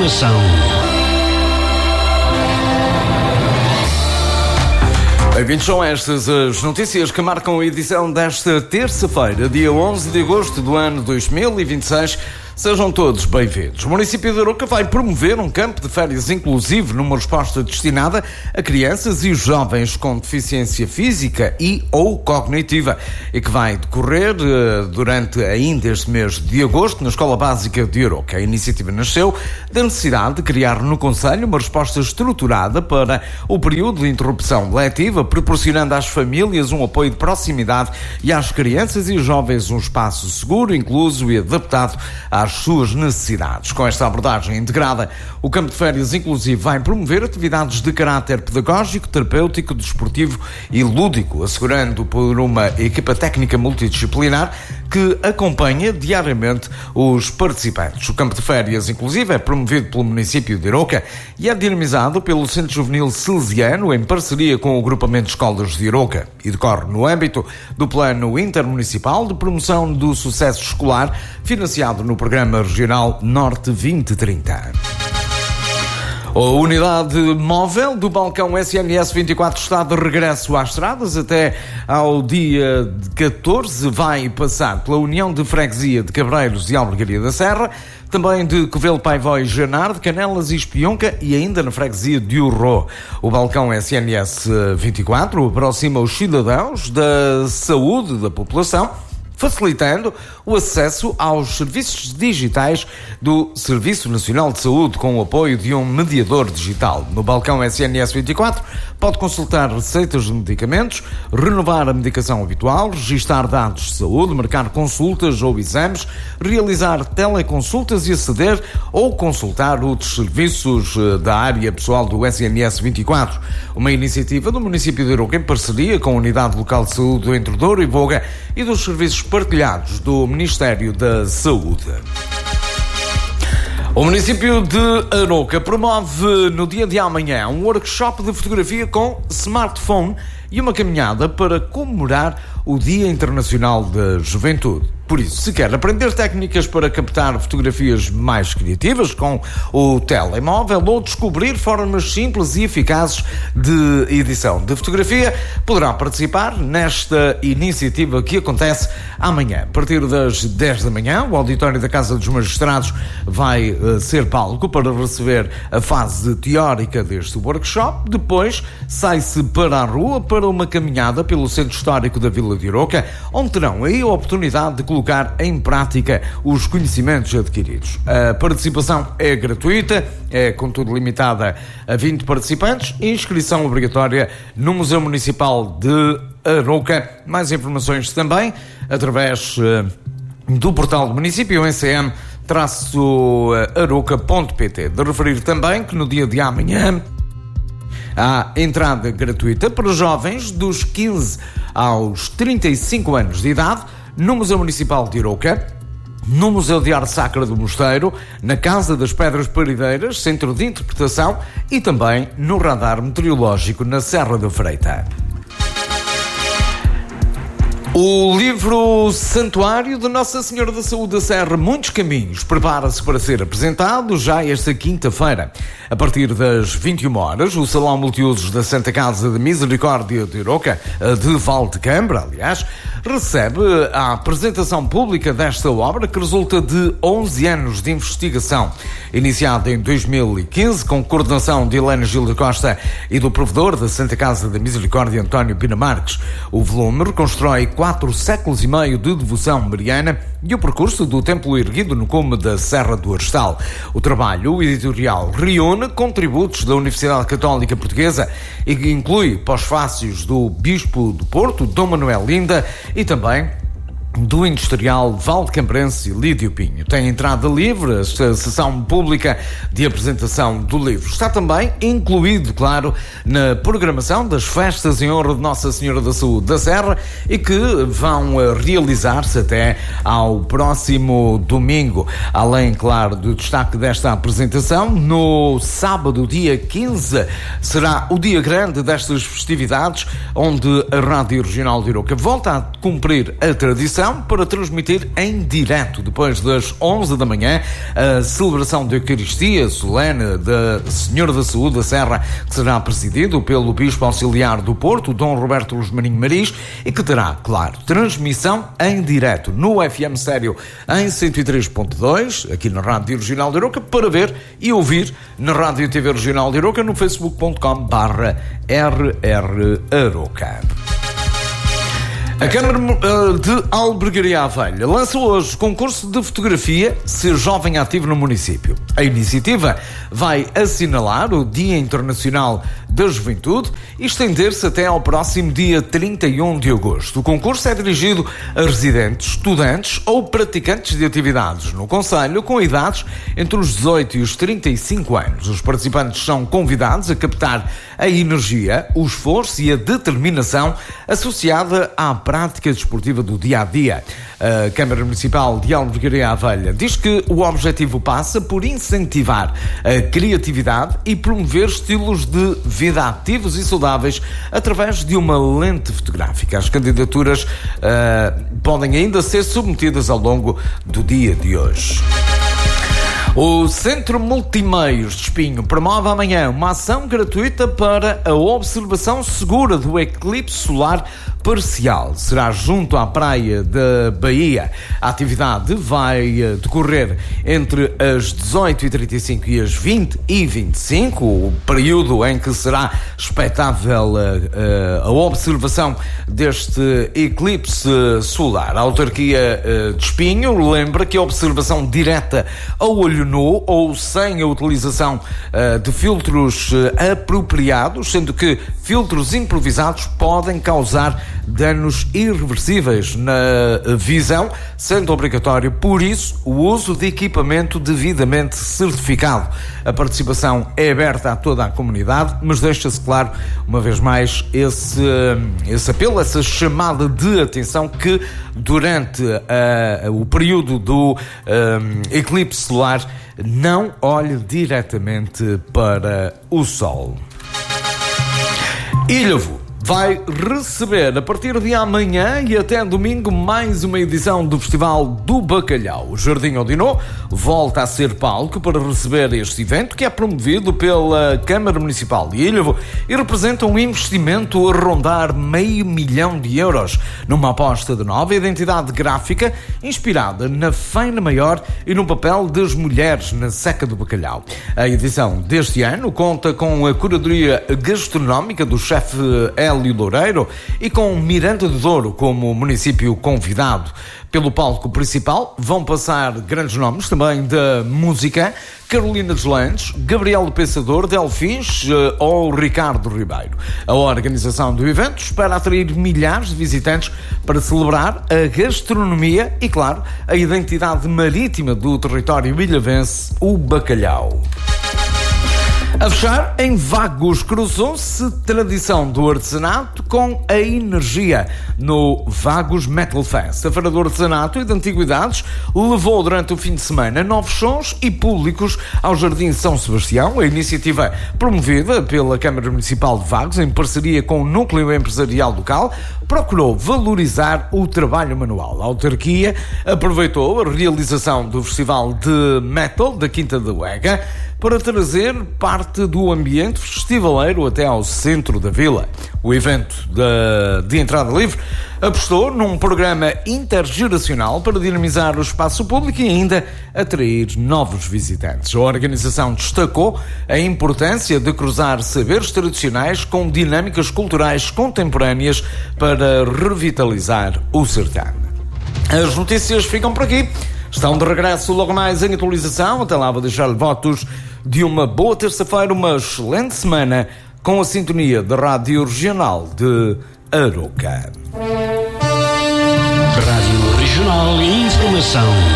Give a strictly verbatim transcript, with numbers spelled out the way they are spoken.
Informação. Bem-vindos, são estas as notícias que marcam a edição desta terça-feira, dia onze de agosto do ano dois mil e vinte e seis. Sejam todos bem-vindos. O município de Arouca vai promover um campo de férias inclusivo numa resposta destinada a crianças e jovens com deficiência física e ou cognitiva e que vai decorrer uh, durante ainda este mês de agosto na Escola Básica de Arouca. A iniciativa nasceu da necessidade de criar no Concelho uma resposta estruturada para o período de interrupção letiva, proporcionando às famílias um apoio de proximidade e às crianças e jovens um espaço seguro, incluso e adaptado às suas necessidades. Com esta abordagem integrada, o campo de férias inclusivo vai promover atividades de caráter pedagógico, terapêutico, desportivo e lúdico, assegurando por uma equipa técnica multidisciplinar que acompanha diariamente os participantes. O campo de férias inclusivo é promovido pelo município de Arouca e é dinamizado pelo Centro Juvenil Salesiano em parceria com o Agrupamento de Escolas de Arouca e decorre no âmbito do Plano Intermunicipal de Promoção do Sucesso Escolar, financiado no Programa Regional Norte vinte trinta. A unidade móvel do balcão S N S vinte e quatro está de regresso às estradas até ao dia catorze. Vai passar pela União de Freguesia de Cabreiros e Albergaria da Serra, também de Covelo Paivó e Janar, de Canelas e Espionca e ainda na freguesia de Urró. O balcão S N S vinte e quatro aproxima os cidadãos da saúde da população, facilitando o acesso aos serviços digitais do Serviço Nacional de Saúde com o apoio de um mediador digital. No balcão S N S vinte e quatro pode consultar receitas de medicamentos, renovar a medicação habitual, registar dados de saúde, marcar consultas ou exames, realizar teleconsultas e aceder ou consultar outros serviços da área pessoal do S N S vinte e quatro. Uma iniciativa do município de Arouca em parceria com a Unidade Local de Saúde do Entre Douro e Voga e dos serviços partilhados do Ministério da Saúde. O município de Arouca promove no dia de amanhã um workshop de fotografia com smartphone e uma caminhada para comemorar o Dia Internacional da Juventude. Por isso, se quer aprender técnicas para captar fotografias mais criativas com o telemóvel ou descobrir formas simples e eficazes de edição de fotografia, poderá participar nesta iniciativa que acontece amanhã. A partir das dez da manhã, o auditório da Casa dos Magistrados vai uh, ser palco para receber a fase teórica deste workshop. Depois, sai-se para a rua para uma caminhada pelo Centro Histórico da Vila de Arouca, onde terão aí a oportunidade de colocar em prática os conhecimentos adquiridos. A participação é gratuita, é contudo limitada a vinte participantes, inscrição obrigatória no Museu Municipal de Arouca. Mais informações também através uh, do portal do município em c m arouca ponto p t. De referir também que no dia de amanhã há entrada gratuita para jovens dos quinze aos trinta e cinco anos de idade no Museu Municipal de Arouca, no Museu de Arte Sacra do Mosteiro, na Casa das Pedras Parideiras, Centro de Interpretação e também no Radar Meteorológico na Serra da Freita. O livro Santuário de Nossa Senhora da Saúde da Serra, Muitos Caminhos, prepara-se para ser apresentado já esta quinta-feira. A partir das vinte e uma horas, o Salão Multiusos da Santa Casa de Misericórdia de Arouca, de Valdecambra, aliás, recebe a apresentação pública desta obra que resulta de onze anos de investigação. Iniciada em dois mil e quinze, com coordenação de Helena Gil da Costa e do provedor da Santa Casa da Misericórdia, António Pina Marques, o volume reconstrói quatro séculos e meio de devoção mariana e o percurso do templo erguido no cume da Serra do Arestal. O trabalho editorial reúne contributos da Universidade Católica Portuguesa e que inclui pós-fácios do Bispo do Porto, Dom Manuel Linda, e também do industrial valdecambrense Lídio Pinho. Tem entrada livre, esta sessão pública de apresentação do livro. Está também incluído, claro, na programação das festas em honra de Nossa Senhora da Saúde da Serra e que vão realizar-se até ao próximo domingo. Além, claro, do destaque desta apresentação, no sábado, dia quinze, será o dia grande destas festividades, onde a Rádio Regional de Arouca volta a cumprir a tradição televisão para transmitir em direto, depois das onze da manhã, a celebração da Eucaristia solene da Senhora da Saúde da Serra, que será presidido pelo Bispo Auxiliar do Porto, Dom Roberto Luz Marinho Maris, e que terá, claro, transmissão em direto no F M Stereo em cento e três ponto dois, aqui na Rádio Regional de Aroca, para ver e ouvir na Rádio e T V Regional de Aroca, no facebook ponto com barra R R Aroca. A Câmara de Albergaria à Velha lança hoje concurso de fotografia Ser Jovem Ativo no município. A iniciativa vai assinalar o Dia Internacional da Juventude e estender-se até ao próximo dia trinta e um de agosto. O concurso é dirigido a residentes, estudantes ou praticantes de atividades no concelho com idades entre os dezoito e os trinta e cinco anos. Os participantes são convidados a captar a energia, o esforço e a determinação associada à prática desportiva do dia-a-dia. A Câmara Municipal de Albergaria à Velha diz que o objetivo passa por incentivar a criatividade e promover estilos de vida ativos e saudáveis através de uma lente fotográfica. As candidaturas uh, podem ainda ser submetidas ao longo do dia de hoje. O Centro Multimeios de Espinho promove amanhã uma ação gratuita para a observação segura do eclipse solar parcial. Será junto à praia da Bahia. A atividade vai decorrer entre as dezoito e trinta e cinco e as vinte e vinte e cinco, o período em que será expectável a, a observação deste eclipse solar. A autarquia de Espinho lembra que a observação direta ao olho nu ou sem a utilização de filtros apropriados, sendo que filtros improvisados podem causar danos irreversíveis na visão, sendo obrigatório, por isso, o uso de equipamento devidamente certificado. A participação é aberta a toda a comunidade, mas deixa-se claro, uma vez mais, esse, esse apelo, essa chamada de atenção que durante uh, o período do uh, eclipse solar não olhe diretamente para o sol. Ilhavo vai receber a partir de amanhã e até domingo mais uma edição do Festival do Bacalhau. O Jardim Odinô volta a ser palco para receber este evento, que é promovido pela Câmara Municipal de Ilhavo e representa um investimento a rondar meio milhão de euros numa aposta de nova identidade gráfica inspirada na Feina Maior e no papel das mulheres na seca do bacalhau. A edição deste ano conta com a curadoria gastronómica do chefe Hélio Loureiro e com Miranda de Douro como município convidado. Pelo palco principal vão passar grandes nomes também da música: Carolina Deslandes, Gabriel do Pensador, Delfins uh, ou Ricardo Ribeiro. A organização do evento espera atrair milhares de visitantes para celebrar a gastronomia e, claro, a identidade marítima do território ilhavense, o bacalhau. A fechar, em Vagos, cruzou-se tradição do artesanato com a energia no Vagos Metal Fest. A feira do artesanato e de antiguidades levou durante o fim de semana novos sons e públicos ao Jardim São Sebastião. A iniciativa, promovida pela Câmara Municipal de Vagos em parceria com o Núcleo Empresarial local, procurou valorizar o trabalho manual. A autarquia aproveitou a realização do Festival de Metal da Quinta da Uega para trazer parte do ambiente festivaleiro até ao centro da vila. O evento de, de entrada livre apostou num programa intergeracional para dinamizar o espaço público e ainda atrair novos visitantes. A organização destacou a importância de cruzar saberes tradicionais com dinâmicas culturais contemporâneas para revitalizar o certame. As notícias ficam por aqui. Estão de regresso logo mais em atualização. Até lá vou deixar-lhe votos de uma boa terça-feira, uma excelente semana com a sintonia da Rádio Regional de Aroca. Rádio Regional e Informação.